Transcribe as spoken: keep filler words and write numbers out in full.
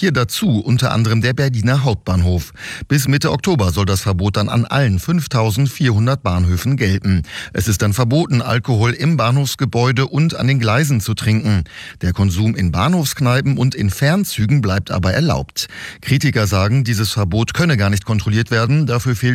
vier dazu, unter anderem der Berliner Hauptbahnhof. Bis Mitte Oktober soll das Verbot dann an allen fünftausendvierhundert Bahnhöfen gelten. Es ist dann verboten, Alkohol im Bahnhofsgebäude und an den Gleisen zu trinken. Der Konsum in Bahnhofskneipen und in Fernzügen bleibt aber erlaubt. Kritiker sagen, dieses Verbot könne gar nicht kontrolliert werden, dafür fehlt